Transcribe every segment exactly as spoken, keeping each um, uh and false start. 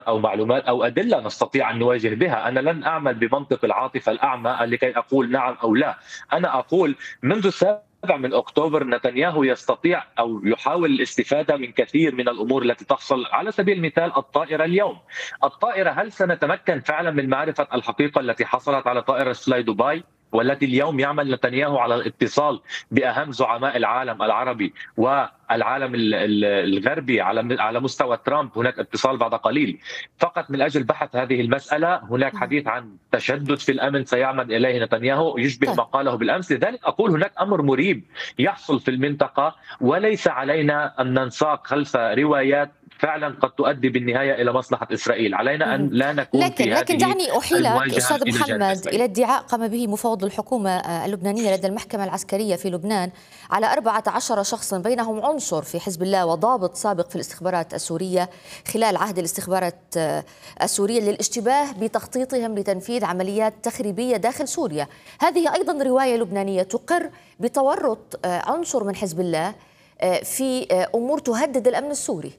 أو معلومات أو أدلة نستطيع أن نواجه بها. أنا لن أعمل بمنطق العاطفة الأعمى لكي أقول نعم أو لا. أنا أقول منذ السابع من أكتوبر نتنياهو يستطيع أو يحاول الاستفادة من كثير من الأمور التي تحصل. على سبيل المثال الطائرة اليوم، الطائرة هل سنتمكن فعلا من معرفة الحقيقة التي حصلت على طائرة فلاي دبي، والتي اليوم يعمل نتنياهو على الاتصال بأهم زعماء العالم العربي والعالم الغربي على على مستوى ترامب؟ هناك اتصال بعد قليل فقط من أجل بحث هذه المسألة. هناك حديث عن تشدد في الأمن سيعمد إليه نتنياهو يشبه ما قاله بالأمس. لذلك أقول هناك أمر مريب يحصل في المنطقة، وليس علينا أن ننساق خلف روايات فعلا قد تؤدي بالنهاية إلى مصلحة إسرائيل. علينا أن لا نكون لكن في لكن هذه دعني أحيلك المواجهة أستاذ إلى جانب محمد إسرائيل. إلى ادعاء قام به مفوض الحكومة اللبنانية لدى المحكمة العسكرية في لبنان على أربعة عشر شخصا بينهم عنصر في حزب الله وضابط سابق في الاستخبارات السورية خلال عهد الاستخبارات السورية للاشتباه بتخطيطهم لتنفيذ عمليات تخريبية داخل سوريا. هذه أيضا رواية لبنانية تقر بتورط عنصر من حزب الله في أمور تهدد الأمن السوري.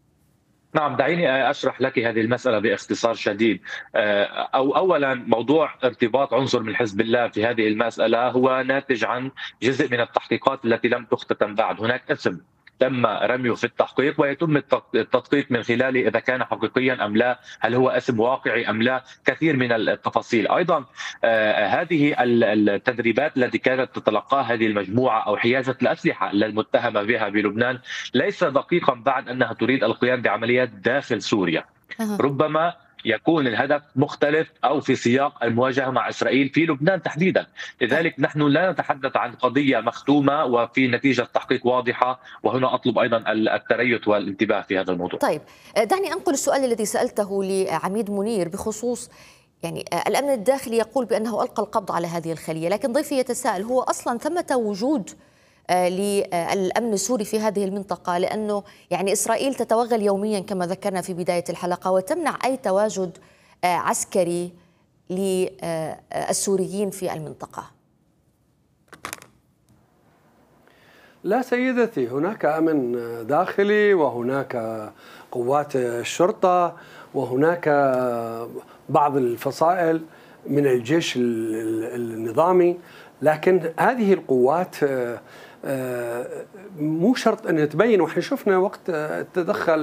نعم، دعيني أشرح لك هذه المسألة باختصار شديد. أو أولا موضوع ارتباط عنصر من حزب الله في هذه المسألة هو ناتج عن جزء من التحقيقات التي لم تختتم بعد. هناك اسم تم رميه في التحقيق ويتم التدقيق من خلاله إذا كان حقيقيا أم لا، هل هو اسم واقعي أم لا، كثير من التفاصيل. أيضا آه هذه التدريبات التي كانت تتلقاها هذه المجموعة أو حيازة الأسلحة المتهمة بها بلبنان ليس دقيقا بعد أنها تريد القيام بعمليات داخل سوريا. ربما يكون الهدف مختلف أو في سياق المواجهة مع إسرائيل في لبنان تحديدا. لذلك نحن لا نتحدث عن قضية مختومة وفي نتيجة تحقيق واضحة، وهنا أطلب أيضا التريث والانتباه في هذا الموضوع. طيب دعني أنقل السؤال الذي سألته لعميد منير بخصوص يعني الأمن الداخلي يقول بأنه ألقى القبض على هذه الخلية، لكن ضيفي يتساءل هو أصلا ثمة وجود للأمن السوري في هذه المنطقة؟ لأنه يعني إسرائيل تتوغل يوميا كما ذكرنا في بداية الحلقة وتمنع أي تواجد عسكري للسوريين في المنطقة. لا سيدتي، هناك أمن داخلي وهناك قوات الشرطة وهناك بعض الفصائل من الجيش النظامي، لكن هذه القوات مو شرط أن تبين. وإحنا شفنا وقت تدخل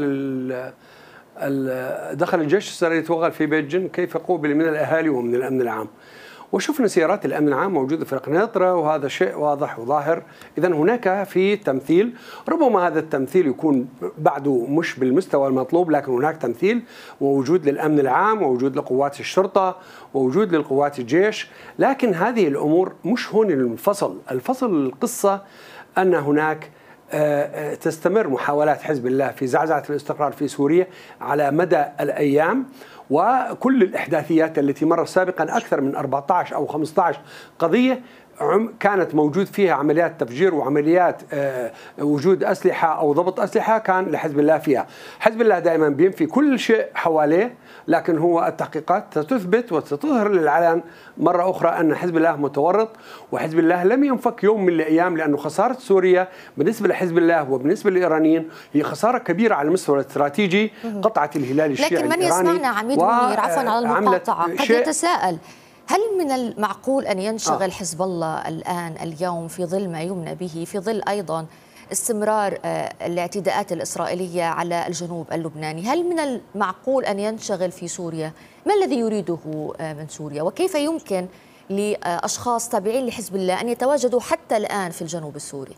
دخل الجيش الإسرائيلي يتوغل في بيت جن كيف قوبل من الأهالي ومن الأمن العام، وشفنا سيارات الأمن العام موجودة في القنيطرة، وهذا شيء واضح وظاهر. إذا هناك في تمثيل، ربما هذا التمثيل يكون بعده مش بالمستوى المطلوب، لكن هناك تمثيل ووجود للأمن العام ووجود لقوات الشرطة ووجود للقوات الجيش. لكن هذه الأمور مش هون الفصل. الفصل القصة أن هناك تستمر محاولات حزب الله في زعزعة الاستقرار في سوريا على مدى الأيام، وكل الإحداثيات التي مرت سابقا أكثر من أربعة عشر أو خمسة عشر قضية كانت موجود فيها عمليات تفجير وعمليات وجود أسلحة أو ضبط أسلحة كان لحزب الله فيها. حزب الله دائما بينفي كل شيء حواليه، لكن هو التحقيقات ستثبت وستظهر للعلن مرة أخرى أن حزب الله متورط، وحزب الله لم ينفك يوم من الأيام، لأنه خسارة سوريا بالنسبة لحزب الله وبالنسبة للإيرانيين هي خسارة كبيرة على المستوى الاستراتيجي. قطعت الهلال الشيعي لكن من الإيراني. يسمعنا عميد منير عفوا على المقاطعة قد يتساءل، هل من المعقول أن ينشغل آه. حزب الله الآن اليوم في ظل ما يمنى به، في ظل أيضا استمرار الاعتداءات الإسرائيلية على الجنوب اللبناني، هل من المعقول أن ينشغل في سوريا؟ ما الذي يريده من سوريا؟ وكيف يمكن لأشخاص تابعين لحزب الله أن يتواجدوا حتى الآن في الجنوب السوري؟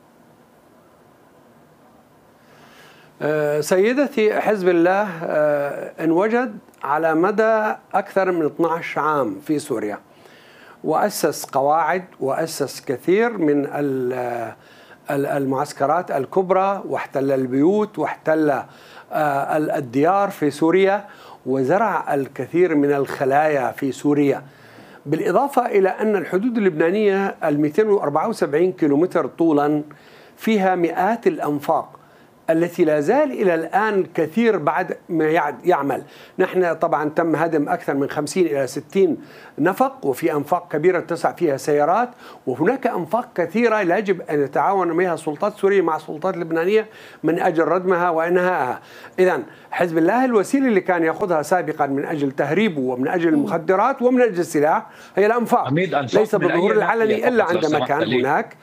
سيدتي، حزب الله انوجد على مدى أكثر من اثني عشر عام في سوريا، وأسس قواعد وأسس كثير من المعسكرات الكبرى، واحتل البيوت واحتل الديار في سوريا، وزرع الكثير من الخلايا في سوريا. بالإضافة إلى أن الحدود اللبنانية المئتين وأربعة وسبعين كيلومتر طولا فيها مئات الأنفاق التي لا زال إلى الآن كثير بعد ما يعمل. نحن طبعا تم هدم أكثر من خمسين إلى ستين نفق، وفي أنفاق كبيرة تسع فيها سيارات، وهناك أنفاق كثيرة يجب أن يتعاون بها السلطات السورية مع السلطات اللبنانية من أجل ردمها وإنهائها. إذن حزب الله الوسيلة اللي كان يأخذها سابقا من أجل تهريبه ومن أجل المخدرات ومن أجل السلاح هي الأنفاق، ليس بالظهور العلني إلا عندما كان هناك.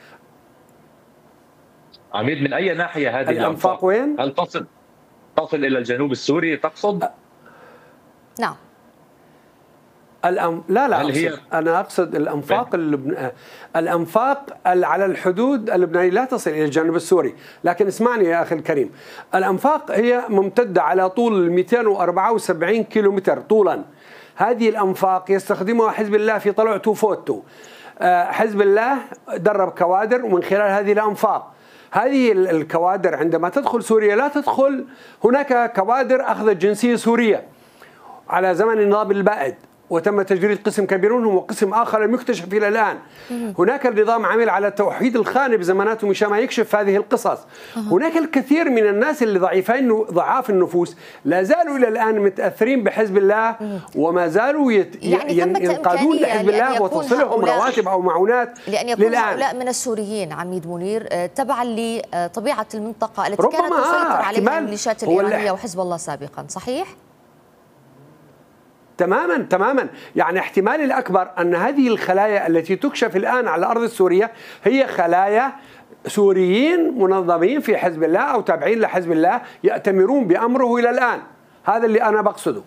عميد، من أي ناحية هذه الأنفاق؟ وين؟ هل تصل تصل إلى الجنوب السوري تقصد؟ نعم. الأم... لا لا أقصد. هي... أنا أقصد الأنفاق اللبن... الأنفاق على الحدود اللبنانية لا تصل إلى الجانب السوري، لكن اسمعني يا أخي الكريم، الأنفاق هي ممتدة على طول مئتين وأربعة وسبعين كيلومتر طولا. هذه الأنفاق يستخدمها حزب الله في طلعته وفوته. حزب الله درب كوادر ومن خلال هذه الأنفاق. هذه الكوادر عندما تدخل سوريا لا تدخل، هناك كوادر أخذت جنسية سورية على زمن النظام البائد وتم تجريد قسم كبير منهم وقسم آخر لم يكتشف إلى الآن. هناك النظام عمل على توحيد الخانة بزماناته مشان ما يكشف هذه القصص. هناك الكثير من الناس اللي ضعيفين ضعاف النفوس لا زالوا إلى الآن متأثرين بحزب الله وما زالوا يت... يعني ينقادون لحزب الله وتصلهم رواتب أو معونات لأن يكون هؤلاء من السوريين عميد منير تبعا لطبيعة المنطقة التي كانت تسيطر عليها الميليشيات الإيرانية وحزب الله سابقا، صحيح؟ تماما تماما، يعني احتمال الأكبر أن هذه الخلايا التي تكشف الآن على الأرض السورية هي خلايا سوريين منظمين في حزب الله أو تابعين لحزب الله يأتمرون بأمره إلى الآن. هذا اللي أنا بقصده.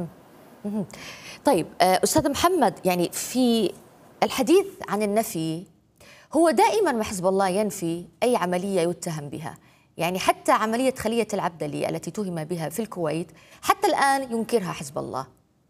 طيب أستاذ محمد، يعني في الحديث عن النفي هو دائما ما حزب الله ينفي أي عملية يتهم بها، يعني حتى عملية خلية العبدلي التي تهم بها في الكويت حتى الآن ينكرها حزب الله.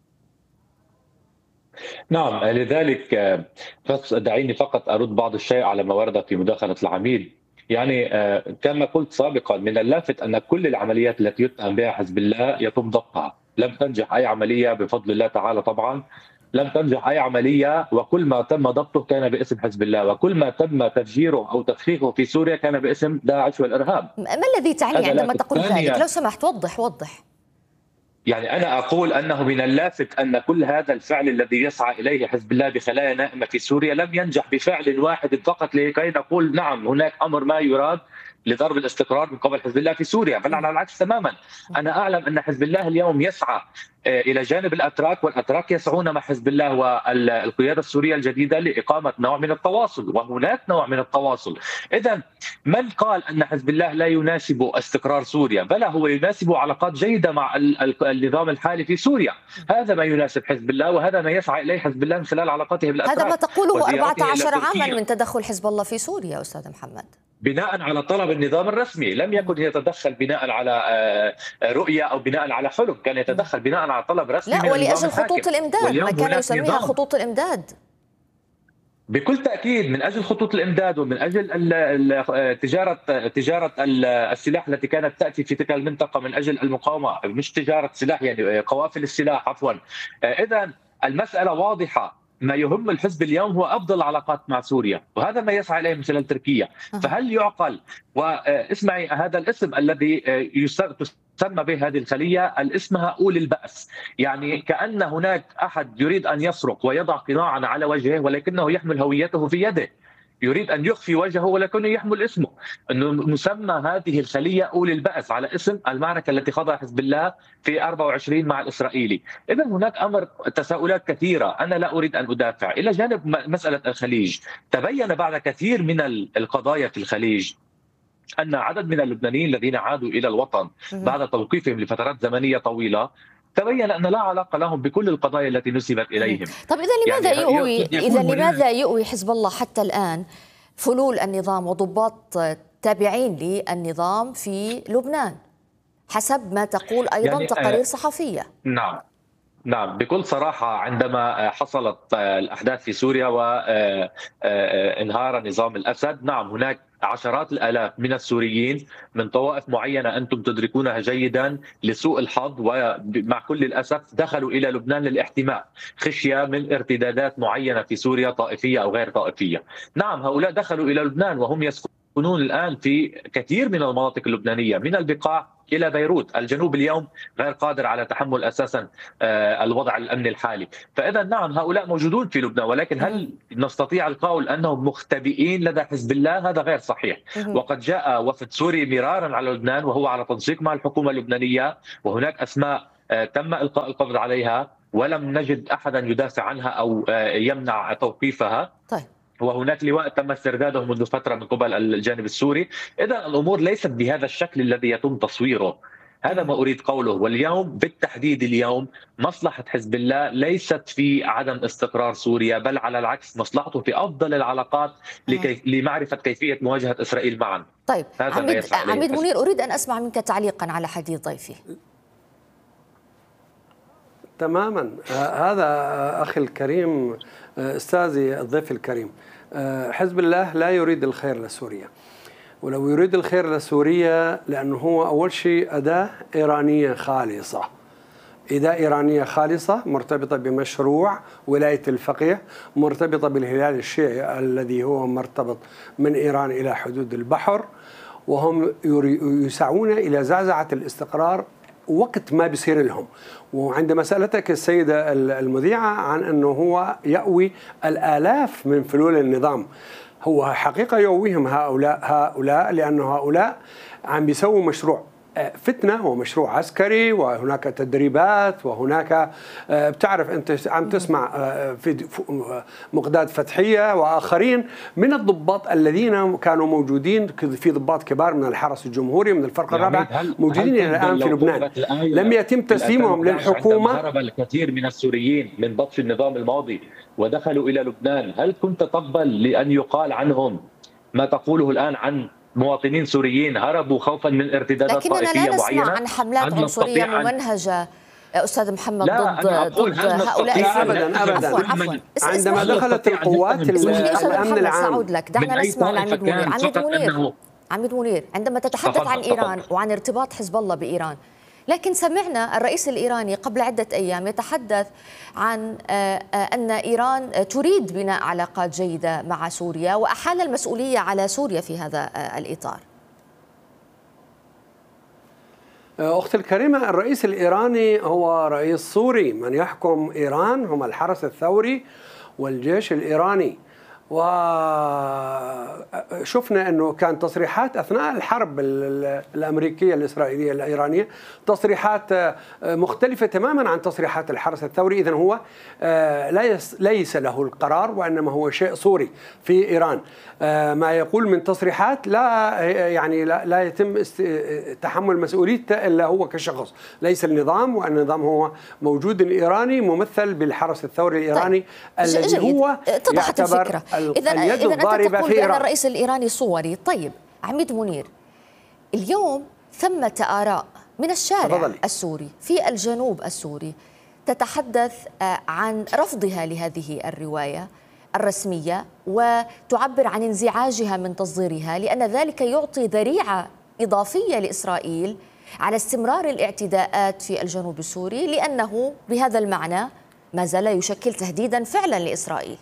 نعم، لذلك دعيني فقط أرد بعض الشيء على ما ورد في مداخلة العميد. يعني كما قلت سابقا، من اللافت أن كل العمليات التي يتهم بها حزب الله يتم ضبطها. لم تنجح أي عملية بفضل الله تعالى، طبعا لم تنجح أي عملية، وكل ما تم ضبطه كان باسم حزب الله، وكل ما تم تفجيره أو تفخيخه في سوريا كان باسم داعش والإرهاب. ما الذي تعني عندما تقول ذلك؟ لو سمحت وضح وضح. يعني أنا أقول أنه من اللافت أن كل هذا الفعل الذي يسعى إليه حزب الله بخلايا نائمة في سوريا لم ينجح بفعل واحد فقط لكي نقول نعم هناك أمر ما يراد لضرب الاستقرار من قبل حزب الله في سوريا، بل على العكس تماما. أنا أعلم أن حزب الله اليوم يسعى إلى جانب الأتراك، والأتراك يسعون مع حزب الله والقيادة السورية الجديدة لإقامة نوع من التواصل، وهناك نوع من التواصل. إذا من قال أن حزب الله لا يناسب استقرار سوريا؟ بلى، هو يناسب علاقات جيدة مع النظام الحالي في سوريا. هذا ما يناسب حزب الله، وهذا ما يسعى إليه حزب الله من خلال علاقاته بالأتراك. هذا ما تقوله أربعة عشر عاما من تدخل حزب الله في سوريا أستاذ محمد. بناء على طلب النظام الرسمي، لم يكن يتدخل بناء على رؤية أو بناء على حلم، كان يتدخل بناء على طلب رسمي. لا، ولأجل خطوط الإمداد، ما كان يسميها خطوط الإمداد. بكل تأكيد من أجل خطوط الإمداد ومن أجل تجارة تجارة السلاح التي كانت تأتي في تلك المنطقة من أجل المقاومة، مش تجارة سلاح، يعني قوافل السلاح عفوا. إذا المسألة واضحة. ما يهم الحزب اليوم هو أفضل العلاقات مع سوريا، وهذا ما يسعى إليه من خلال تركيا. فهل يعقل؟ واسمعي، هذا الاسم الذي تسمى به هذه الخلية اسمها أولي البأس، يعني كأن هناك أحد يريد أن يسرق ويضع قناعا على وجهه ولكنه يحمل هويته في يده، يريد أن يخفي وجهه ولكنه يحمل اسمه. أنه مسمى هذه الخلية أولي البأس على اسم المعركة التي خاضها حزب الله في أربعة وعشرين مع الإسرائيلي. إذا هناك أمر تساؤلات كثيرة، أنا لا أريد أن أدافع. إلى جانب مسألة الخليج، تبين بعد كثير من القضايا في الخليج أن عدد من اللبنانيين الذين عادوا إلى الوطن بعد توقيفهم لفترات زمنية طويلة تبين أن لا علاقة لهم بكل القضايا التي نسبت إليهم. طب إذا لماذا يعني يؤوي إذا لماذا يؤوي حزب الله حتى الآن فلول النظام وضباط تابعين للنظام في لبنان حسب ما تقول أيضا يعني تقارير صحفية؟ نعم نعم، بكل صراحة عندما حصلت الأحداث في سوريا وانهار نظام الأسد، نعم هناك عشرات الآلاف من السوريين من طوائف معينة أنتم تدركونها جيدا لسوء الحظ ومع كل الأسف دخلوا إلى لبنان للاحتماء خشية من ارتدادات معينة في سوريا طائفية أو غير طائفية. نعم هؤلاء دخلوا إلى لبنان وهم يسكنون يسكنون الآن في كثير من المناطق اللبنانية من البقاع إلى بيروت. الجنوب اليوم غير قادر على تحمل أساسا الوضع الأمني الحالي. فإذا نعم هؤلاء موجودون في لبنان، ولكن هل نستطيع القول أنهم مختبئين لدى حزب الله؟ هذا غير صحيح. وقد جاء وفد سوري مرارا على لبنان وهو على تنسيق مع الحكومة اللبنانية، وهناك أسماء تم إلقاء القبض عليها ولم نجد أحدا يدافع عنها أو يمنع توقيفها. طيب. وهناك لواء تم استرداده منذ فترة من قبل الجانب السوري. إذا الأمور ليست بهذا الشكل الذي يتم تصويره. هذا ما أريد قوله. واليوم بالتحديد اليوم مصلحة حزب الله ليست في عدم استقرار سوريا، بل على العكس مصلحته في أفضل العلاقات لكي لمعرفة كيفية مواجهة إسرائيل معا. طيب عميد, عميد منير، أريد أن أسمع منك تعليقا على حديث ضيفي. تماما. هذا أخي الكريم، أستاذي الضيف الكريم، حزب الله لا يريد الخير لسوريا، ولو يريد الخير لسوريا لأنه هو أول شيء أداة إيرانية خالصة، أداة إيرانية خالصة مرتبطة بمشروع ولاية الفقيه، مرتبطة بالهلال الشيعي الذي هو مرتبط من إيران إلى حدود البحر، وهم يسعون إلى زعزعة الاستقرار وقت ما بيصير لهم. وعندما سألتك السيدة المذيعة عن أنه هو يأوي الآلاف من فلول النظام، هو حقيقة يؤويهم هؤلاء هؤلاء لأنه هؤلاء عم بيسووا مشروع فتنة ومشروع عسكري، وهناك تدريبات، وهناك بتعرف أنت عم تسمع في مقداد فتحية وآخرين من الضباط الذين كانوا موجودين، في ضباط كبار من الحرس الجمهوري من الفرقة الرابعة موجودين الآن في لبنان، لم يتم تسليمهم للحكومة. هرب الكثير من السوريين من بطش النظام الماضي ودخلوا إلى لبنان، هل كنت تقبل لأن يقال عنهم ما تقوله الآن عن مواطنين سوريين هربوا خوفا من ارتدادات طائفية معينة؟ لكننا لا نسمع عن حملات عنصرية ممنهجة أستاذ محمد ضد ضد هؤلاء. لا أبدا أبدا. عفوا عفوا. عندما دخلت القوات الأمن العام، سأعود لك، دعنا نسمع لعميد منير. عميد منير عميد منير عندما تتحدث عن إيران وعن ارتباط حزب الله بإيران، لكن سمعنا الرئيس الإيراني قبل عدة أيام يتحدث عن أن إيران تريد بناء علاقات جيدة مع سوريا، وأحال المسؤولية على سوريا في هذا الإطار. أختي الكريمة، الرئيس الإيراني هو رئيس سوري، من يحكم إيران هم الحرس الثوري والجيش الإيراني. وشفنا أنه كان تصريحات أثناء الحرب الأمريكية الإسرائيلية الإيرانية تصريحات مختلفة تماما عن تصريحات الحرس الثوري. إذن هو ليس له القرار، وإنما هو شيء صوري في إيران. ما يقول من تصريحات لا يعني لا, لا يتم تحمل مسؤوليته إلا هو كشخص، ليس النظام، والنظام هو موجود الإيراني ممثل بالحرس الثوري الإيراني. طيب. الذي هو يعتبر إذا اليد الضاربة في إيران. الرئيس الإيراني صوري. طيب عميد منير، اليوم ثمة آراء من الشارع فضلي. السوري في الجنوب السوري تتحدث عن رفضها لهذه الرواية الرسمية، وتعبر عن انزعاجها من تصديرها، لأن ذلك يعطي ذريعة إضافية لإسرائيل على استمرار الاعتداءات في الجنوب السوري، لأنه بهذا المعنى ما زال يشكل تهديدا فعلا لإسرائيل.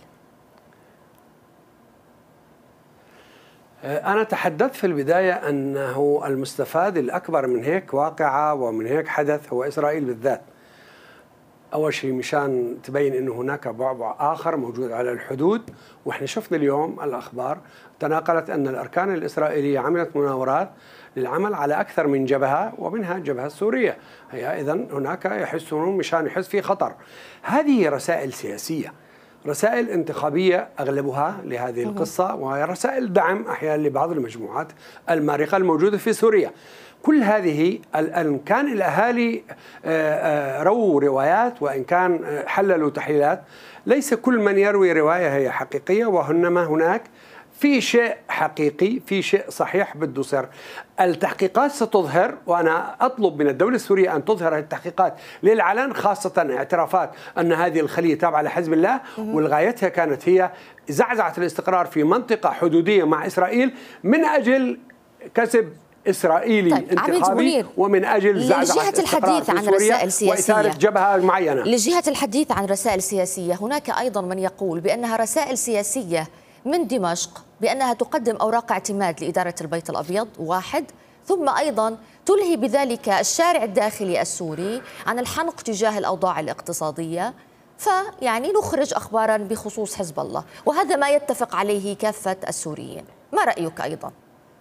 أنا تحدثت في البداية أنه المستفاد الأكبر من هيك واقعة ومن هيك حدث هو إسرائيل بالذات. أول شيء مشان تبين أنه هناك بعبع آخر موجود على الحدود، وإحنا شفنا اليوم الأخبار تناقلت أن الأركان الإسرائيلية عملت مناورات للعمل على أكثر من جبهة، ومنها الجبهة السورية. هي إذن هناك يحسون مشان يحس في خطر. هذه رسائل سياسية، رسائل انتخابية أغلبها لهذه القصة، ورسائل دعم أحيانا لبعض المجموعات المارقة الموجودة في سوريا. كل هذه إن كان الأهالي رووا روايات وإن كان حللوا تحليلات، ليس كل من يروي رواية هي حقيقية، وإنما هناك في شيء حقيقي، في شيء صحيح بده يصير. التحقيقات ستظهر، وأنا أطلب من الدولة السورية أن تظهر التحقيقات للعلن، خاصة اعترافات أن هذه الخلية تابعة لحزب الله، والغايتها كانت هي زعزعة الاستقرار في منطقة حدودية مع إسرائيل من أجل كسب إسرائيلي طيب. انتخابي، ومن أجل زعزعة الحديث عن رسائل سياسية وإثارة جبهة معينة. لجهة الحديث عن رسائل سياسية، هناك أيضا من يقول بأنها رسائل سياسية من دمشق بأنها تقدم أوراق اعتماد لإدارة البيت الأبيض واحد، ثم أيضا تلهي بذلك الشارع الداخلي السوري عن الحنق تجاه الأوضاع الاقتصادية، فيعني نخرج أخبارا بخصوص حزب الله، وهذا ما يتفق عليه كافة السوريين. ما رأيك أيضا؟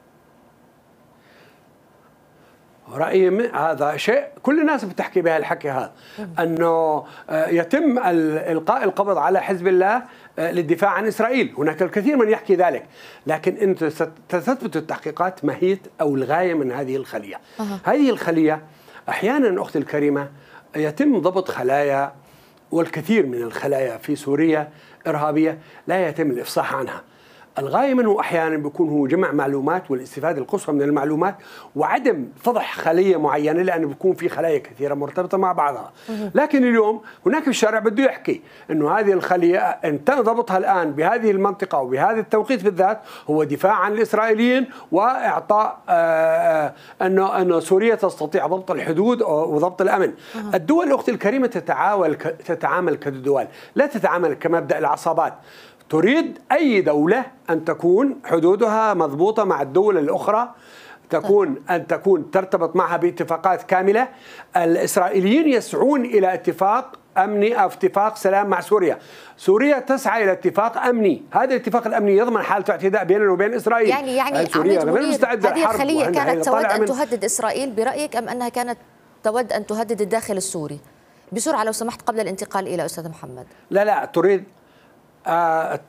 رأيي هذا شيء كل الناس بتحكي بهالحكي هذا، أنه يتم إلقاء القبض على حزب الله للدفاع عن إسرائيل. هناك الكثير من يحكي ذلك، لكن أنت ستثبت التحقيقات ماهية أو الغاية من هذه الخلية. أه. هذه الخلية أحيانا أختي الكريمة يتم ضبط خلايا، والكثير من الخلايا في سوريا إرهابية لا يتم الإفصاح عنها. الغاية منه أحيانا بيكون هو جمع معلومات والاستفادة القصوى من المعلومات، وعدم فضح خلية معينة، لأنه بيكون في خلايا كثيرة مرتبطة مع بعضها. لكن اليوم هناك في الشارع بده يحكي أنه هذه الخلية أن ضبطها الآن بهذه المنطقة وبهذا التوقيت بالذات هو دفاع عن الإسرائيليين، وإعطاء آه أنه أنه سوريا تستطيع ضبط الحدود وضبط الأمن. الدول الأخت الكريمة تتعامل تتعامل كدول، لا تتعامل كمبدأ العصابات. تريد أي دولة أن تكون حدودها مضبوطة مع الدول الأخرى، تكون أن تكون ترتبط معها باتفاقات كاملة. الإسرائيليين يسعون إلى اتفاق أمني أو اتفاق سلام مع سوريا. سوريا تسعى إلى اتفاق أمني، هذا الاتفاق الأمني يضمن حالة اعتداء بيننا وبين إسرائيل. يعني يعني سوريا غير مستعدة هذه الخلية كانت تود أن من... تهدد إسرائيل برأيك، أم أنها كانت تود أن تهدد الداخل السوري؟ بسرعة لو سمحت قبل الانتقال إلى أستاذ محمد. لا لا تريد آه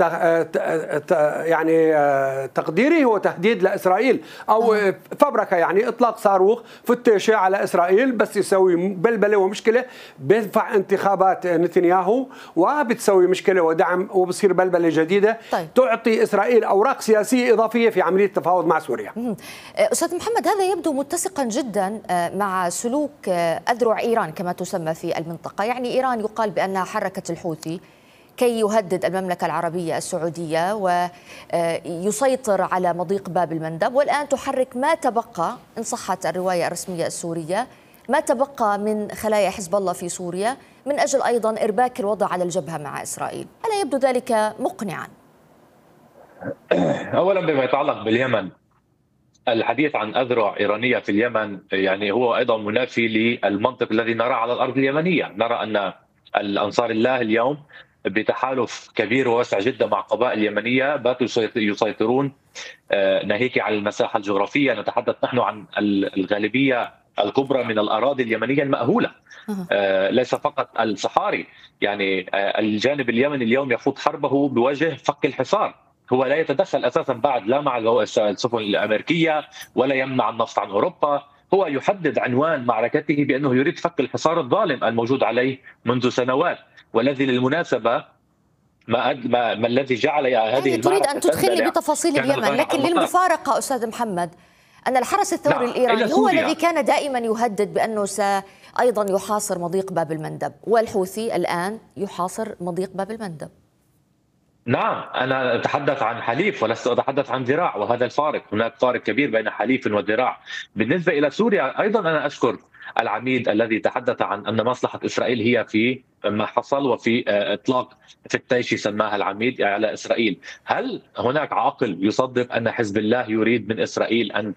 يعني آه تقديري هو تهديد لإسرائيل أو آه. فبركة، يعني إطلاق صاروخ فتشة على إسرائيل بس يسوي بلبلة ومشكلة، بيدفع انتخابات نتنياهو وبتسوي مشكلة ودعم وبصير بلبلة جديدة. طيب. تعطي إسرائيل أوراق سياسية إضافية في عملية التفاوض مع سوريا. أستاذ محمد، هذا يبدو متسقا جدا مع سلوك أذرع إيران كما تسمى في المنطقة. يعني إيران يقال بأنها حركت الحوثي كي يهدد المملكة العربية السعودية ويسيطر على مضيق باب المندب، والآن تحرك ما تبقى، إن صحت الرواية الرسمية السورية، ما تبقى من خلايا حزب الله في سوريا من أجل أيضا إرباك الوضع على الجبهة مع إسرائيل. ألا يبدو ذلك مقنعا؟ أولا بما يتعلق باليمن، الحديث عن أذرع إيرانية في اليمن يعني هو أيضا منافي للمنطق الذي نراه على الأرض اليمنية. نرى أن الأنصار الله اليوم بتحالف كبير وواسع جدا مع قبائل اليمنية باتوا يسيطرون ناهيك على المساحة الجغرافية. نتحدث نحن عن الغالبية الكبرى من الأراضي اليمنية المأهولة، ليس فقط الصحاري. يعني الجانب اليمني اليوم يخوض حربه بوجه فك الحصار، هو لا يتدخل أساسا بعد لا مع السفن الأمريكية ولا يمنع النفط عن أوروبا. هو يحدد عنوان معركته بأنه يريد فك الحصار الظالم الموجود عليه منذ سنوات، والذي للمناسبة ما, ما, ما الذي جعل هذه يعني تريد أن تدخلني بتفاصيل اليمن، لكن للمفارقة أستاذ محمد أن الحرس الثوري نعم. الإيراني هو الذي كان دائما يهدد بأنه سأيضا يحاصر مضيق باب المندب، والحوثي الآن يحاصر مضيق باب المندب. نعم، أنا أتحدث عن حليف ولست أتحدث عن ذراع، وهذا الفارق. هناك فارق كبير بين حليف وذراع. بالنسبة إلى سوريا أيضا أنا أشكر العميد الذي تحدث عن أن مصلحة إسرائيل هي في ما حصل وفي إطلاق فتيشي سماها العميد على إسرائيل. هل هناك عاقل يصدق أن حزب الله يريد من إسرائيل أن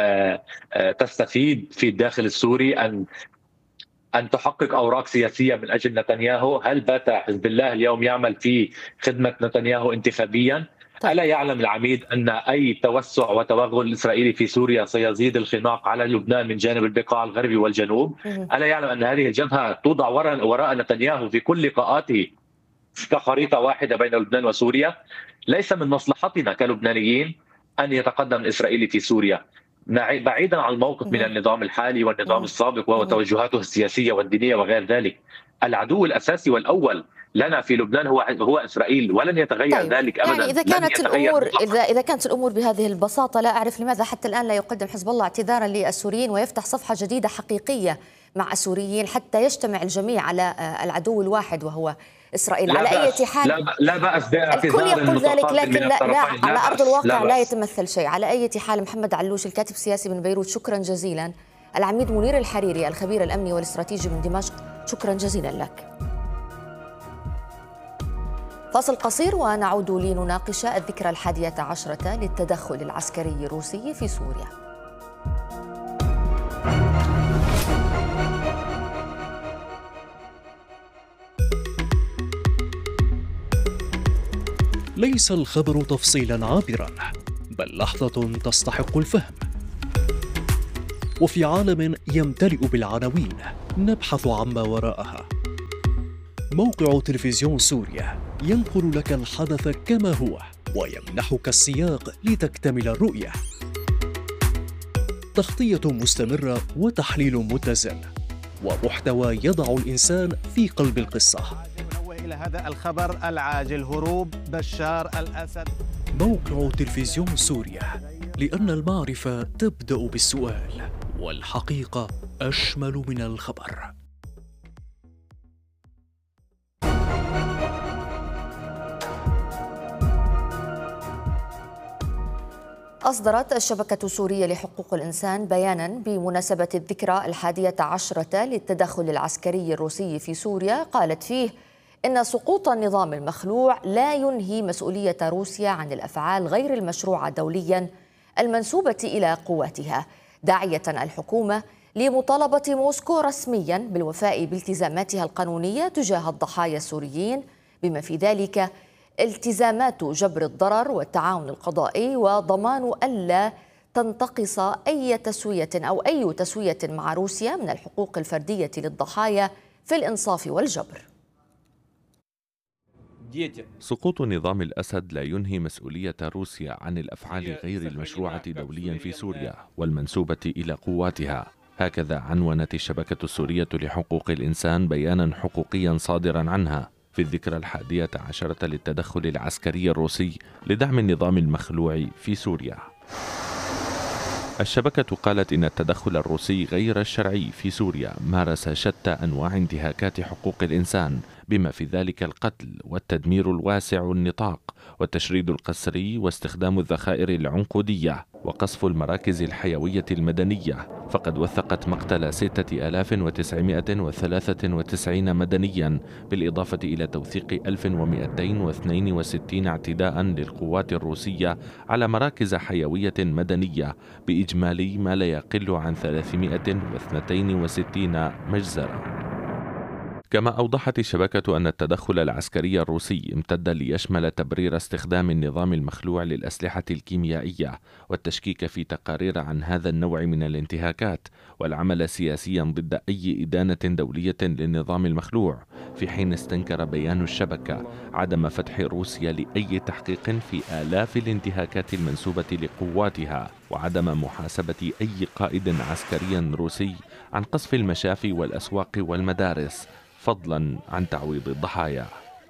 تستفيد في الداخل السوري، أن أن تحقق أوراق سياسية من أجل نتنياهو؟ هل بات حزب الله اليوم يعمل في خدمة نتنياهو انتخابيا؟ طيب. ألا يعلم العميد أن أي توسع وتوغل إسرائيلي في سوريا سيزيد الخناق على لبنان من جانب البقاع الغربي والجنوب؟ مم. ألا يعلم أن هذه الجبهة توضع وراء, وراء نتنياهو في كل لقاءاته كخريطة واحدة بين لبنان وسوريا؟ ليس من مصلحتنا كلبنانيين أن يتقدم الإسرائيلي في سوريا، بعيدا عن الموقف من النظام الحالي والنظام السابق وتوجهاته السياسية والدينية وغير ذلك. العدو الأساسي والأول لنا في لبنان هو هو إسرائيل، ولن يتغير طيب. ذلك أبدا. يعني إذا كانت الأمور إذا إذا كانت الأمور بهذه البساطة، لا أعرف لماذا حتى الآن لا يقدم حزب الله اعتذارا للسوريين ويفتح صفحة جديدة حقيقية مع السوريين حتى يجتمع الجميع على العدو الواحد وهو إسرائيل. على أي حال لا, لا بأس باعتذار الكل يقول ذلك، لكن لا, لا على أرض الواقع لا, لا يتمثل شيء. على أي حال محمد علوش الكاتب السياسي من بيروت، شكرا جزيلا. العميد منير الحريري الخبير الأمني والاستراتيجي من دمشق، شكرا جزيلا لك. فاصل قصير ونعود لنناقش الذكرى الحادية عشرة للتدخل العسكري الروسي في سوريا. ليس الخبر تفصيلا عابرا، بل لحظة تستحق الفهم. وفي عالم يمتلئ بالعناوين نبحث عما وراءها. موقع تلفزيون سوريا ينقل لك الحدث كما هو ويمنحك السياق لتكتمل الرؤية. تغطية مستمرة وتحليل متزن ومحتوى يضع الإنسان في قلب القصة. إلى هذا الخبر العاجل: هروب بشار الأسد. موقع تلفزيون سوريا، لأن المعرفة تبدأ بالسؤال والحقيقة أشمل من الخبر. أصدرت الشبكة السورية لحقوق الإنسان بيانا بمناسبة الذكرى الحادية عشرة للتدخل العسكري الروسي في سوريا، قالت فيه إن سقوط النظام المخلوع لا ينهي مسؤولية روسيا عن الأفعال غير المشروعة دوليا المنسوبة إلى قواتها، داعية الحكومة لمطالبة موسكو رسميا بالوفاء بالتزاماتها القانونية تجاه الضحايا السوريين، بما في ذلك التزامات جبر الضرر والتعاون القضائي وضمان ألا تنتقص أي تسوية أو أي تسوية مع روسيا من الحقوق الفردية للضحايا في الإنصاف والجبر. سقوط نظام الأسد لا ينهي مسؤولية روسيا عن الأفعال غير المشروعة دوليا في سوريا والمنسوبة إلى قواتها. هكذا عنونت الشبكة السورية لحقوق الإنسان بيانا حقوقيا صادرا عنها في الذكرى الحادية عشرة للتدخل العسكري الروسي لدعم النظام المخلوع في سوريا. الشبكة قالت إن التدخل الروسي غير الشرعي في سوريا مارس شتى أنواع انتهاكات حقوق الإنسان، بما في ذلك القتل والتدمير الواسع النطاق والتشريد القسري واستخدام الذخائر العنقودية وقصف المراكز الحيوية المدنية، فقد وثقت مقتل ستة آلاف وتسعمائة وثلاثة وتسعين مدنيا، بالإضافة إلى توثيق ألف ومئتين واثنين وستين اعتداء للقوات الروسية على مراكز حيوية مدنية بإجمالي ما لا يقل عن ثلاثمائة واثنين وستين مجزرة. كما أوضحت الشبكة أن التدخل العسكري الروسي امتد ليشمل تبرير استخدام النظام المخلوع للأسلحة الكيميائية والتشكيك في تقارير عن هذا النوع من الانتهاكات والعمل سياسيا ضد أي إدانة دولية للنظام المخلوع، في حين استنكر بيان الشبكة عدم فتح روسيا لأي تحقيق في آلاف الانتهاكات المنسوبة لقواتها وعدم محاسبة أي قائد عسكري روسي عن قصف المشافي والأسواق والمدارس، فضلا عن تعويض الضحايا.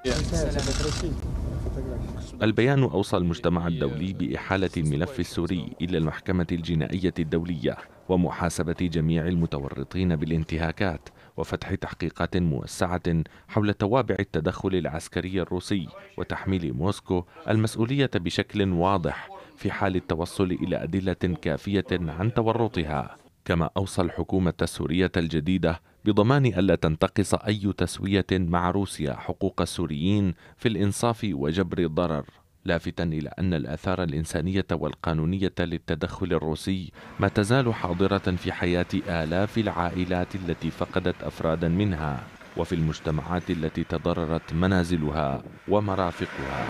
البيان أوصى المجتمع الدولي بإحالة الملف السوري إلى المحكمة الجنائية الدولية ومحاسبة جميع المتورطين بالانتهاكات وفتح تحقيقات موسعة حول توابع التدخل العسكري الروسي وتحميل موسكو المسؤولية بشكل واضح في حال التوصل إلى أدلة كافية عن تورطها. كما أوصى الحكومة السورية الجديدة بضمان ألا تنتقص أي تسوية مع روسيا حقوق السوريين في الإنصاف وجبر الضرر، لافتا إلى أن الآثار الإنسانية والقانونية للتدخل الروسي ما تزال حاضرة في حياة آلاف العائلات التي فقدت أفرادا منها وفي المجتمعات التي تضررت منازلها ومرافقها.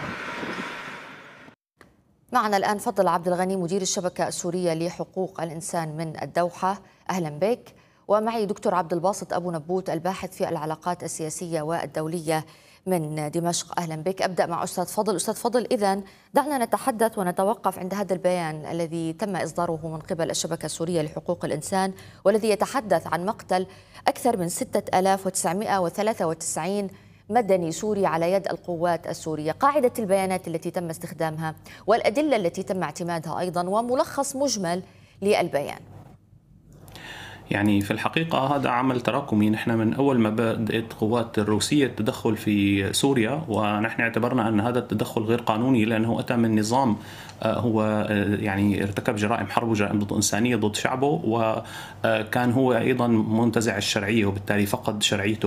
معنا الآن فضل عبد الغني مدير الشبكة السورية لحقوق الإنسان من الدوحة، أهلا بك. ومعي دكتور عبد الباسط أبو نبوت الباحث في العلاقات السياسية والدولية من دمشق، أهلا بك. أبدأ مع أستاذ فضل. أستاذ فضل، إذن دعنا نتحدث ونتوقف عند هذا البيان الذي تم إصداره من قبل الشبكة السورية لحقوق الإنسان والذي يتحدث عن مقتل أكثر من ستة آلاف وتسعمائة وثلاثة وتسعين مدني سوري على يد القوات السورية، قاعدة البيانات التي تم استخدامها والأدلة التي تم اعتمادها أيضا وملخص مجمل للبيان. يعني في الحقيقة هذا عمل تراكمي. نحن من أول ما بدأت قوات الروسية التدخل في سوريا ونحن اعتبرنا أن هذا التدخل غير قانوني لأنه أتى من نظام هو يعني ارتكب جرائم حرب وجرائم ضد إنسانية ضد شعبه، وكان هو أيضا منتزع الشرعية وبالتالي فقد شرعيته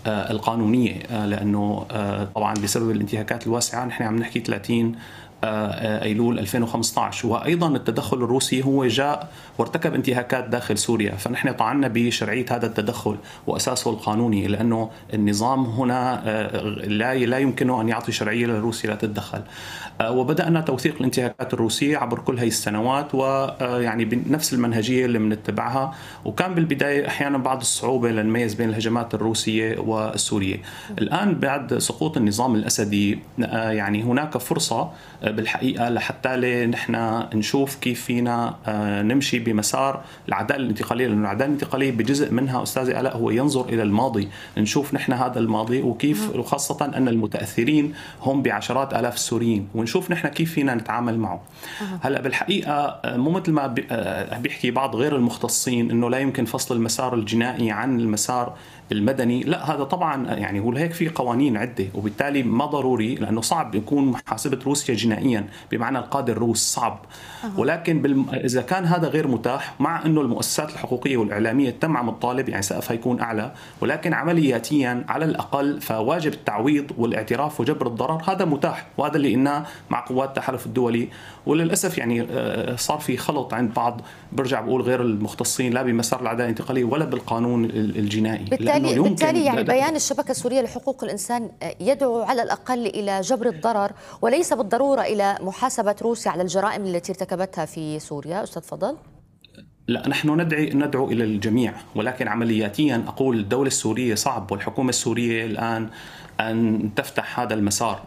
القانونية، لأنه طبعا بسبب الانتهاكات الواسعة نحن عم نحكي ثلاثين أيلول ألفين وخمسة عشر، وأيضا التدخل الروسي هو جاء وارتكب انتهاكات داخل سوريا، فنحن طعنا بشرعية هذا التدخل وأساسه القانوني، لأنه النظام هنا لا لا يمكنه أن يعطي شرعية لروسيا لا تتدخل. وبدأنا توثيق الانتهاكات الروسية عبر كل هذه السنوات، ويعني بنفس المنهجية اللي بنتبعها، وكان بالبداية أحيانا بعض الصعوبة لنميز بين الهجمات الروسية والسورية. الآن بعد سقوط النظام الأسدي يعني هناك فرصة بالحقيقة لحتى نحن نشوف كيف فينا نمشي بمسار العدالة الانتقالية، لأن العدالة الانتقالية بجزء منها أستاذ آلاء هو ينظر إلى الماضي، نشوف نحن هذا الماضي وكيف، وخاصة أن المتأثرين هم بعشرات آلاف السوريين، ونشوف نحن كيف فينا نتعامل معه. هلا بالحقيقة مو مثل ما بيحكي بعض غير المختصين إنه لا يمكن فصل المسار الجنائي عن المسار المدني، لا هذا طبعا يعني هو هيك في قوانين عدة، وبالتالي ما ضروري، لأنه صعب يكون محاسبة روسيا جنائيا بمعنى القاضي الروس صعب. ولكن بالم... إذا كان هذا غير متاح، مع أنه المؤسسات الحقوقية والإعلامية تدعم الطالب، يعني سقفها يكون أعلى، ولكن عملياتيا على الأقل فواجب التعويض والاعتراف وجبر الضرر هذا متاح، وهذا اللي قلناه مع قوات التحالف الدولي. وللأسف يعني صار في خلط عند بعض، برجع بقول غير المختصين، لا بمسار العدالة الانتقالية ولا بالقانون الجنائي. بالتالي, بالتالي يعني بيان الشبكة السورية لحقوق الإنسان يدعو على الأقل إلى جبر الضرر، وليس بالضرورة إلى محاسبة روسيا على الجرائم التي ارتكبتها في سوريا. أستاذ فضل. لا، نحن ندعي ندعو إلى الجميع، ولكن عملياتيا أقول الدولة السورية صعب، والحكومة السورية الآن أن تفتح هذا المسار،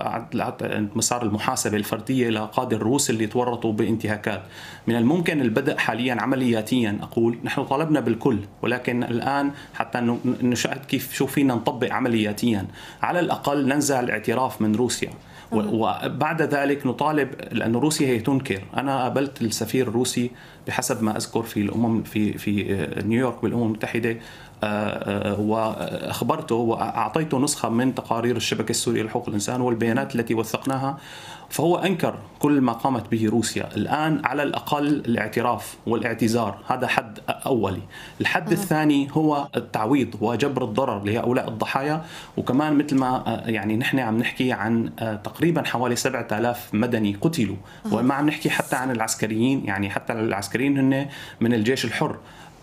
ومسار المحاسبة الفردية لقادة الروس اللي تورطوا بانتهاكات. من الممكن البدء حاليا عملياتيا، أقول نحن طالبنا بالكل، ولكن الآن حتى نشاهد كيف شو فينا نطبق عملياتيا، على الأقل ننزع الاعتراف من روسيا، وبعد ذلك نطالب، لأن روسيا هي تنكر. أنا قابلت السفير الروسي بحسب ما أذكر في الأمم في في نيويورك بالأمم المتحدة، وأخبرته وأعطيته نسخة من تقارير الشبكة السورية لحقوق الإنسان والبيانات التي وثقناها، فهو أنكر كل ما قامت به روسيا. الآن على الأقل الاعتراف والاعتذار، هذا حد أولي. الحد أه. الثاني هو التعويض وجبر الضرر لهؤلاء الضحايا، وكمان مثل ما يعني نحن عم نحكي عن تقريبا حوالي سبعة آلاف مدني قتلوا، أه. وما عم نحكي حتى عن العسكريين، يعني حتى العسكريين هن من الجيش الحر،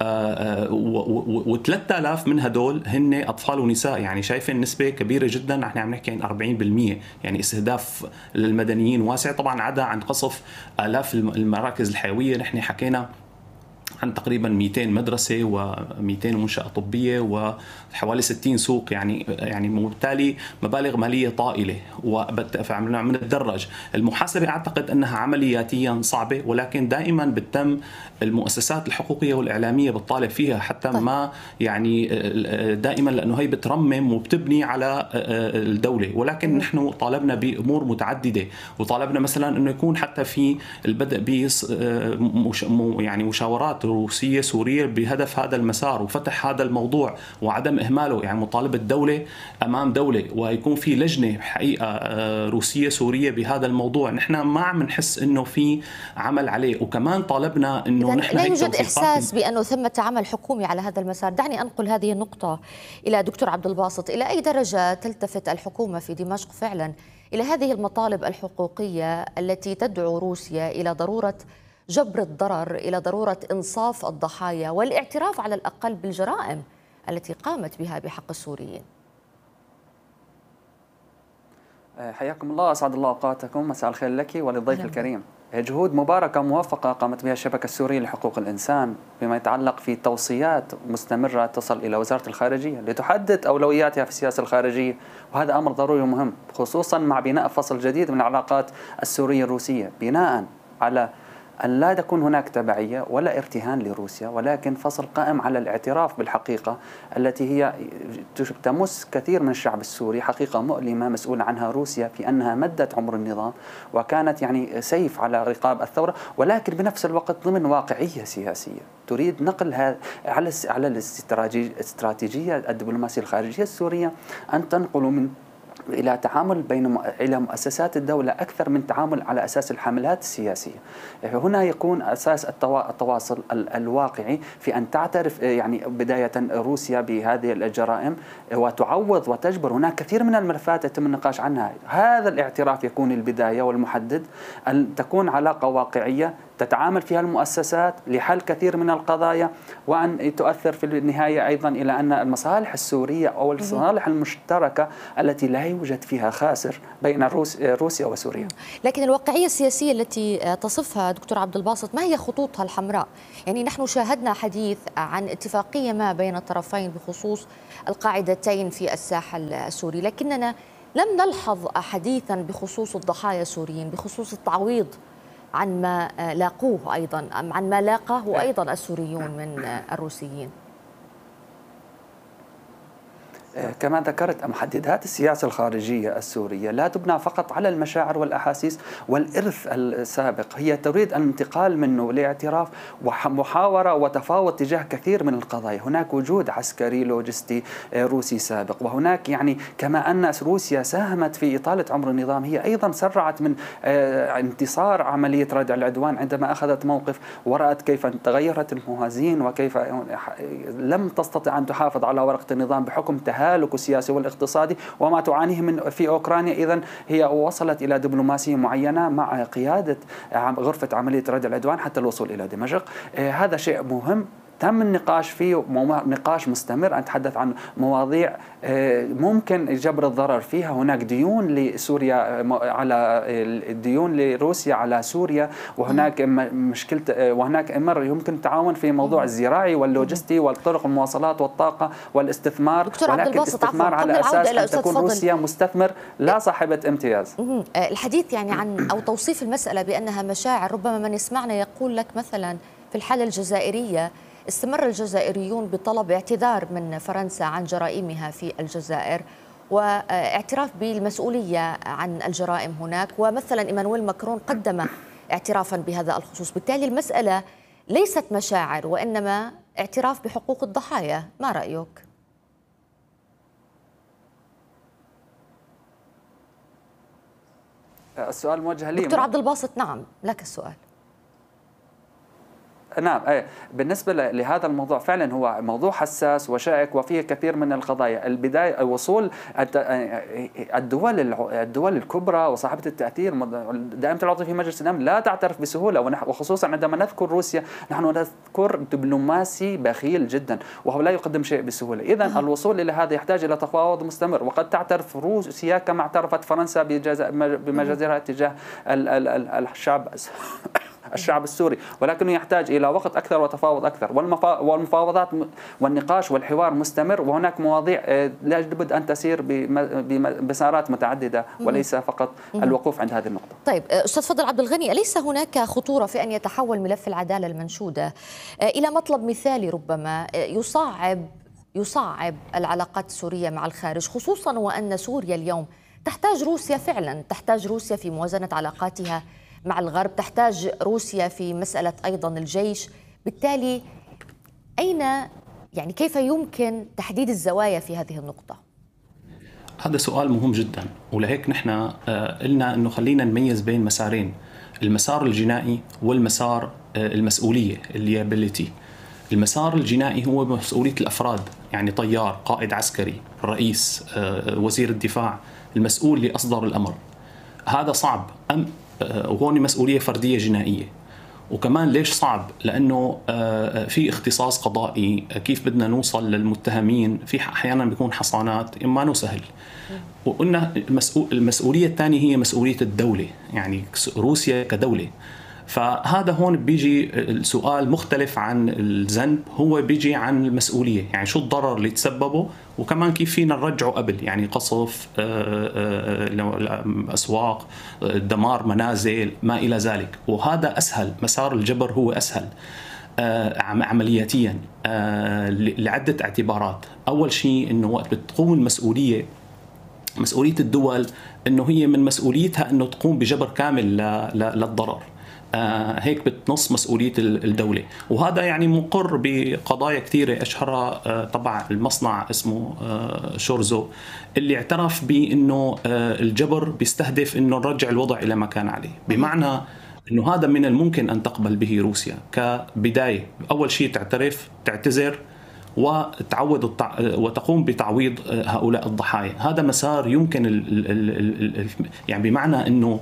و3000 آلاف من هدول هن أطفال ونساء، يعني شايفين نسبة كبيرة جدا. نحن عم نحكي عن أربعين بالمئة، يعني استهداف للمدنيين واسع، طبعا عدا عن قصف آلاف المراكز الحيوية. نحن حكينا عن تقريبا مئتين مدرسة ومئتين منشأة طبية وحوالي ستين سوق، يعني يعني بالتالي مبالغ مالية طائلة، وعم نتدرج. المحاسبة أعتقد أنها عملياتيا صعبة، ولكن دائما بتتم المؤسسات الحقوقية والإعلامية بتطالب فيها، حتى ما يعني دائما، لأنه هي بترمم وبتبني على الدولة. ولكن نحن طالبنا بأمور متعددة، وطالبنا مثلا أنه يكون حتى في البدء ب يعني مشاورات روسية سورية بهدف هذا المسار وفتح هذا الموضوع وعدم إهماله، يعني مطالبة دولة أمام دولة، ويكون في لجنة حقيقة روسية سورية بهذا الموضوع. نحن ما عم نحس إنه في عمل عليه، وكمان طالبنا إنه نحن لا يوجد إحساس بأنه ثمة عمل حكومي على هذا المسار. دعني أنقل هذه النقطة إلى دكتور عبد الباسط. إلى أي درجة تلتفت الحكومة في دمشق فعلا إلى هذه المطالب الحقوقية التي تدعو روسيا إلى ضرورة جبر الضرر، إلى ضرورة إنصاف الضحايا والاعتراف على الأقل بالجرائم التي قامت بها بحق السوريين؟ حياكم الله، أسعد الله أوقاتكم، مساء الخير لك وللضيف الكريم. جهود مباركة موفقة قامت بها الشبكة السورية لحقوق الإنسان بما يتعلق في توصيات مستمرة تصل إلى وزارة الخارجية لتحدد أولوياتها في السياسة الخارجية، وهذا أمر ضروري ومهم، خصوصا مع بناء فصل جديد من العلاقات السورية الروسية، بناء على أن لا تكون هناك تبعية ولا ارتهان لروسيا، ولكن فصل قائم على الاعتراف بالحقيقة التي هي تمس كثير من الشعب السوري، حقيقة مؤلمة مسؤول عنها روسيا في أنها مدت عمر النظام وكانت يعني سيف على رقاب الثورة، ولكن بنفس الوقت ضمن واقعية سياسية تريد نقل على على الاستراتيجية الدبلوماسية الخارجية السورية، أن تنقل من إلى تعامل بين إلى مؤسسات الدولة أكثر من تعامل على أساس الحملات السياسية. هنا يكون أساس التواصل الواقعي في أن تعترف يعني بداية روسيا بهذه الجرائم وتعوض وتجبر. هناك كثير من الملفات يتم النقاش عنها، هذا الاعتراف يكون البداية والمحدد، أن تكون علاقة واقعية تتعامل فيها المؤسسات لحل كثير من القضايا، وأن تؤثر في النهاية أيضا إلى أن المصالح السورية أو المصالح المشتركة التي لا يوجد فيها خاسر بين روسيا وسوريا. لكن الواقعية السياسية التي تصفها دكتور عبد الباسط ما هي خطوطها الحمراء؟ يعني نحن شاهدنا حديث عن اتفاقية ما بين الطرفين بخصوص القاعدتين في الساحل السوري، لكننا لم نلحظ حديثا بخصوص الضحايا السوريين، بخصوص التعويض عن ما لاقوه أيضا، عن ما لاقاه أيضا السوريون من الروسيين. كما ذكرت، محددات السياسة الخارجية السورية لا تبنى فقط على المشاعر والأحاسيس والإرث السابق، هي تريد الانتقال منه لاعتراف ومحاورة وتفاوض تجاه كثير من القضايا. هناك وجود عسكري لوجستي روسي سابق، وهناك يعني كما أن روسيا ساهمت في إطالة عمر النظام، هي أيضا سرعت من انتصار عملية ردع العدوان عندما أخذت موقف ورأت كيف تغيرت الموازين وكيف لم تستطع أن تحافظ على ورقة النظام بحكم تهالك السياسي والاقتصادي وما تعانيه من في أوكرانيا. إذن هي وصلت إلى دبلوماسية معينة مع قيادة غرفة عملية ردع العدوان حتى الوصول إلى دمشق. هذا شيء مهم تم النقاش فيه، نقاش مستمر. أتحدث عن مواضيع ممكن جبر الضرر فيها. هناك ديون لسوريا على الديون لروسيا على سوريا، وهناك مشكلة، وهناك أمر يمكن التعاون في موضوع الزراعي واللوجستي والطرق المواصلات والطاقة والاستثمار، ولكن استثمار على أساس أن تكون روسيا مستثمر لا صاحبة امتياز. الحديث يعني عن أو توصيف المسألة بأنها مشاعر، ربما من يسمعنا يقول لك مثلا في الحالة الجزائرية استمر الجزائريون بطلب اعتذار من فرنسا عن جرائمها في الجزائر واعتراف بالمسؤولية عن الجرائم هناك، ومثلا إيمانويل ماكرون قدم اعترافا بهذا الخصوص. بالتالي المسألة ليست مشاعر وإنما اعتراف بحقوق الضحايا. ما رأيك؟ السؤال موجه لي دكتور عبد الباسط. نعم لك السؤال. نعم، بالنسبة لهذا الموضوع فعلا هو موضوع حساس وشائك وفيه كثير من القضايا. البداية وصول الدول الدول الكبرى وصاحبة التأثير دائما العضو في مجلس الأمن لا تعترف بسهولة، وخصوصا عندما نذكر روسيا نحن نذكر دبلوماسي بخيل جدا وهو لا يقدم شيء بسهولة. إذن الوصول إلى هذا يحتاج إلى تفاوض مستمر، وقد تعترف روسيا كما اعترفت فرنسا بمجازرها تجاه الشعب الشعب السوري، ولكنه يحتاج إلى وقت أكثر وتفاوض أكثر، والمفاوضات والنقاش والحوار مستمر، وهناك مواضيع لابد أن تسير بمسارات متعددة وليس فقط الوقوف عند هذه النقطة. طيب أستاذ فضل عبد الغني، أليس هناك خطورة في أن يتحول ملف العدالة المنشودة إلى مطلب مثالي ربما يصعب يصعب العلاقات السورية مع الخارج، خصوصا وأن سوريا اليوم تحتاج روسيا فعلا، تحتاج روسيا في موازنة علاقاتها مع الغرب، تحتاج روسيا في مسألة أيضا الجيش. بالتالي أين يعني كيف يمكن تحديد الزوايا في هذه النقطة؟ هذا سؤال مهم جدا، ولهيك نحن قلنا أنه خلينا نميز بين مسارين، المسار الجنائي والمسار المسؤولية الليابيليتي. المسار الجنائي هو مسؤولية الأفراد، يعني طيار، قائد عسكري، رئيس، وزير الدفاع، المسؤول اللي أصدر الأمر. هذا صعب، أم وهون مسؤولية فردية جنائية. وكمان ليش صعب؟ لأنه في اختصاص قضائي، كيف بدنا نوصل للمتهمين، في أحيانا بيكون حصانات ما نو سهل. وقلنا المسؤولية الثانية هي مسؤولية الدولة، يعني روسيا كدولة. فهذا هون بيجي السؤال مختلف عن الذنب، هو بيجي عن المسؤولية، يعني شو الضرر اللي تسببه، وكمان كيف فينا نرجعه قبل، يعني قصف أسواق، دمار منازل، ما إلى ذلك. وهذا أسهل، مسار الجبر هو أسهل عملياتيا لعدة اعتبارات. أول شيء أنه وقت بتقوم المسؤولية، مسؤولية الدول أنه هي من مسؤوليتها أنه تقوم بجبر كامل للضرر. آه هيك بتنص مسؤولية الدولة. وهذا يعني مقر بقضايا كثيرة، أشهرها آه طبعا المصنع اسمه آه شورزو اللي اعترف بأنه آه الجبر بيستهدف أنه نرجع الوضع إلى ما كان عليه، بمعنى أنه هذا من الممكن أن تقبل به روسيا كبداية. أول شيء تعترف، تعتذر، وتعوض التع... وتقوم بتعويض هؤلاء الضحايا. هذا مسار يمكن ال... ال... ال... يعني بمعنى أنه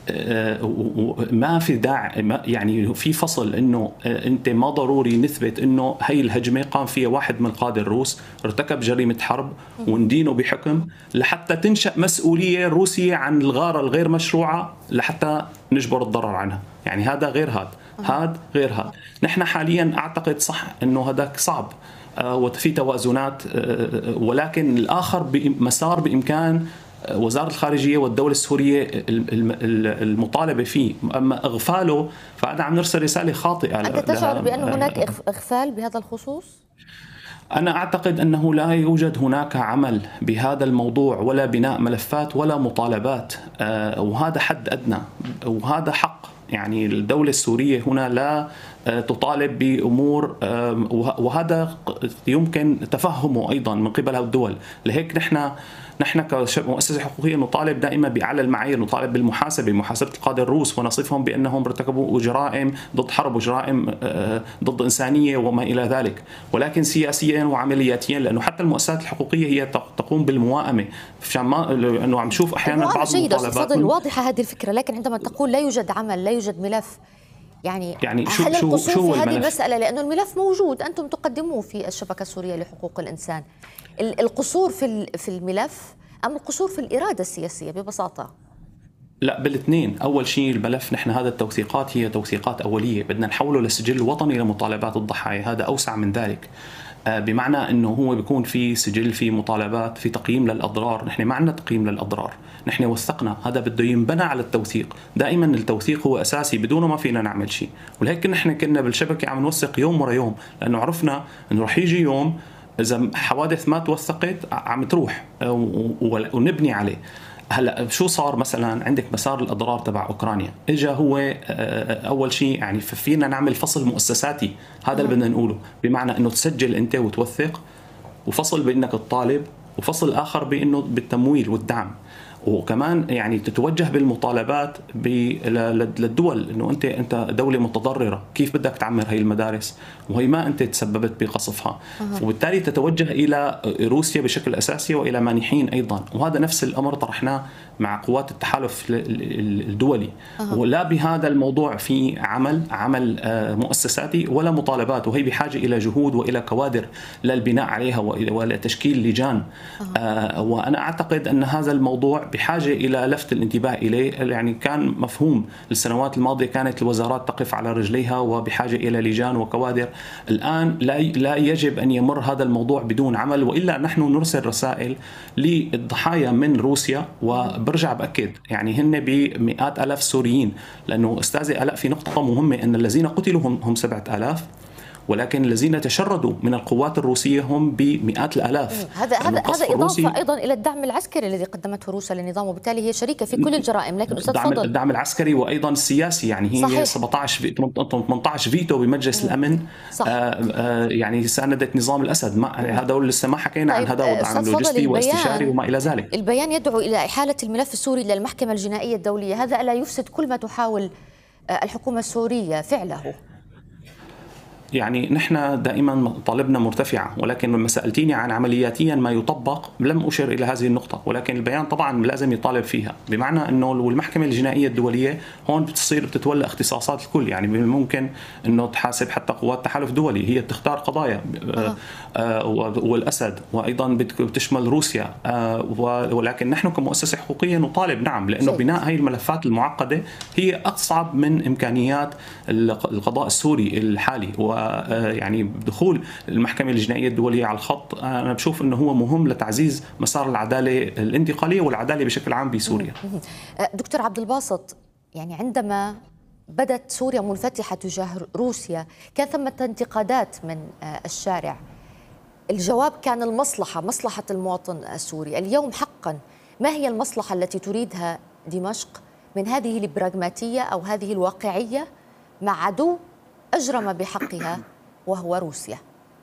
ما في داعي، يعني في فصل انه انت ما ضروري نثبت انه هي الهجمه قام فيها واحد من القاده الروس ارتكب جريمه حرب وندينه بحكم لحتى تنشا مسؤوليه روسيه عن الغاره الغير مشروعه لحتى نجبر الضرر عنها. يعني هذا غير هذا، هذا غير هذا. نحن حاليا اعتقد صح انه هذاك صعب وفي توازنات، ولكن الاخر بمسار بامكان وزارة الخارجية والدولة السورية المطالبة فيه. أما إغفاله فأنا عم نرسل رسالة خاطئة. أنت تشعر بأن هناك إغفال بهذا الخصوص؟ أنا أعتقد أنه لا يوجد هناك عمل بهذا الموضوع ولا بناء ملفات ولا مطالبات، وهذا حد أدنى وهذا حق. يعني الدولة السورية هنا لا تطالب بأمور، وهذا يمكن تفهمه أيضا من قبل الدول. لهيك نحن نحن كمؤسسة حقوقية نطالب دائما بأعلى المعايير، نطالب بالمحاسبة، محاسبة القادة الروس ونصفهم بأنهم ارتكبوا جرائم ضد حرب وجرائم ضد إنسانية وما إلى ذلك، ولكن سياسيا وعملياتيا، لأنه حتى المؤسسات الحقوقية هي تقوم بالموائمة. عشان ما لأنه عم نشوف أحيانا بعض المطالبات من... واضحة هذه الفكرة، لكن عندما تقول لا يوجد عمل، لا يوجد ملف، يعني, يعني شو هل شو القصور شو في هذه المسألة؟ لأنه الملف موجود، أنتم تقدموه في الشبكة السورية لحقوق الإنسان. القصور في في الملف أم القصور في الإرادة السياسية ببساطة؟ لا، بالاثنين. أول شيء الملف، نحن هذا التوثيقات هي توثيقات أولية، بدنا نحوله لسجل وطني لمطالبات الضحايا. هذا أوسع من ذلك، بمعنى أنه هو بيكون في سجل، في مطالبات، في تقييم للأضرار. نحن ما عندنا تقييم للأضرار، نحن وثقنا. هذا بده ينبنى على التوثيق. دائما التوثيق هو أساسي، بدونه ما فينا نعمل شيء. ولهيك نحن كنا بالشبكة عم نوثق يوم ورا يوم، لأنه عرفنا أنه رح يجي يوم إذا حوادث ما توثقت عم تروح ونبني عليه. هلا شو صار؟ مثلا عندك مسار الاضرار تبع اوكرانيا، اجى هو اول شيء يعني فينا نعمل فصل مؤسساتي، هذا اللي بدنا نقوله، بمعنى انه تسجل انت وتوثق، وفصل بانك تطالب، وفصل اخر بانه بالتمويل والدعم، وكمان يعني تتوجه بالمطالبات للدول انه انت انت دوله متضرره، كيف بدك تعمر هي المدارس وهي ما انت تسببت بقصفها. أه. وبالتالي تتوجه الى روسيا بشكل اساسي والى مانحين ايضا، وهذا نفس الامر طرحناه مع قوات التحالف الدولي. أه. ولا بهذا الموضوع في عمل عمل مؤسساتي ولا مطالبات، وهي بحاجه الى جهود والى كوادر للبناء عليها والى تشكيل لجان. أه. آه وانا اعتقد ان هذا الموضوع بحاجة إلى لفت الانتباه إليه. يعني كان مفهوم السنوات الماضية كانت الوزارات تقف على رجليها وبحاجة إلى لجان وكوادر. الآن لا لا يجب أن يمر هذا الموضوع بدون عمل، وإلا نحن نرسل رسائل للضحايا من روسيا. وبرجع بأكد يعني هن بمئات آلاف سوريين، لأنه أستاذي آلاء في نقطة مهمة، أن الذين قتلوا هم, هم سبعة آلاف، ولكن الذين تشردوا من القوات الروسية هم بمئات الآلاف. هذا هذا هذا إضافة أيضا إلى الدعم العسكري الذي قدمته روسيا للنظام، وبالتالي هي شريكة في كل الجرائم. لكن أستاذ الدعم, فضل، الدعم العسكري وأيضا السياسي، يعني هي صحيح. سبعة عشر ثمانية عشر فيتو بمجلس الأمن. صح. آه آه يعني ساندت نظام الأسد. ما هذا لسه ما حكينا طيب. عن هذا ودعم لوجستي واستشاري وما إلى ذلك. البيان يدعو إلى إحالة الملف السوري إلى المحكمة الجنائية الدولية، هذا ألا يفسد كل ما تحاول الحكومة السورية فعله؟ يعني نحن دائما طالبنا مرتفعة، ولكن لما سألتيني عن عملياتيا ما يطبق لم أشر إلى هذه النقطة، ولكن البيان طبعا لازم يطالب فيها، بمعنى أنه والمحكمة الجنائية الدولية هون بتصير بتتولى اختصاصات الكل. يعني ممكن أنه تحاسب حتى قوات تحالف دولي، هي بتختار قضايا آه. آه والأسد، وأيضا بتشمل روسيا. آه ولكن نحن كمؤسسة حقوقية نطالب نعم، لأنه شيء. بناء هذه الملفات المعقدة هي أصعب من إمكانيات القضاء السوري الحالي. و يعني بدخول المحكمة الجنائية الدولية على الخط أنا بشوف أنه هو مهم لتعزيز مسار العدالة الانتقالية والعدالة بشكل عام بسوريا. دكتور عبد الباسط، يعني عندما بدت سوريا منفتحة تجاه روسيا كان ثمة انتقادات من الشارع، الجواب كان المصلحة، مصلحة المواطن السوري. اليوم حقا ما هي المصلحة التي تريدها دمشق من هذه البراغماتية أو هذه الواقعية مع عدو أجرم بحقها وهو روسيا؟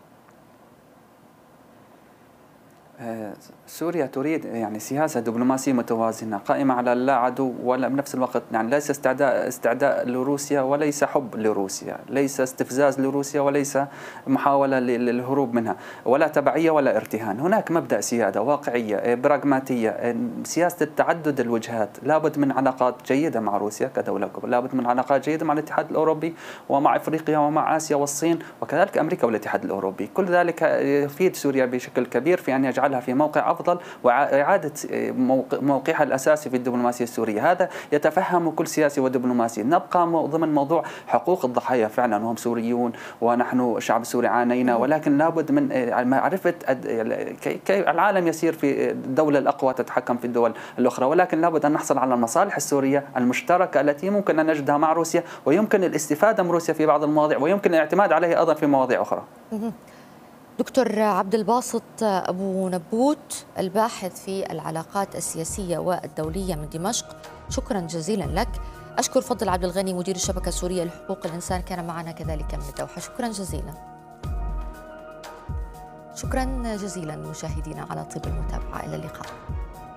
سوريا تريد يعني سياسة دبلوماسية متوازنة قائمة على لا عدو ولا بنفس الوقت يعني ليس استعداء استعداء لروسيا وليس حب لروسيا، ليس استفزاز لروسيا وليس محاولة للهروب منها، ولا تبعية ولا ارتهان. هناك مبدأ سيادة واقعية براغماتية، سياسة تعدد الوجهات. لابد من علاقات جيدة مع روسيا كدولة كبرى، لابد من علاقات جيدة مع الاتحاد الأوروبي ومع أفريقيا ومع آسيا والصين وكذلك أمريكا والاتحاد الأوروبي. كل ذلك يفيد سوريا بشكل كبير في أن يجعلها في موقع أفضل وإعادة موقعها الأساسي في الدبلوماسية السورية. هذا يتفهم كل سياسي ودبلوماسي. نبقى ضمن موضوع حقوق الضحايا فعلا، وهم سوريون ونحن شعب سوري عانينا، ولكن لابد من معرفة كيف العالم يسير في الدولة الأقوى تتحكم في الدول الأخرى، ولكن لابد أن نحصل على المصالح السورية المشتركة التي ممكن أن نجدها مع روسيا، ويمكن الاستفادة من روسيا في بعض المواضيع، ويمكن الاعتماد عليها أيضا في مواضيع أخرى. دكتور عبد الباسط أبو نبوت، الباحث في العلاقات السياسية والدولية من دمشق، شكرا جزيلا لك. أشكر فضل عبد الغني مدير الشبكة السورية لحقوق الإنسان، كان معنا كذلك من الدوحة. شكرا جزيلا. شكرا جزيلا مشاهدينا على طيب المتابعة، إلى اللقاء.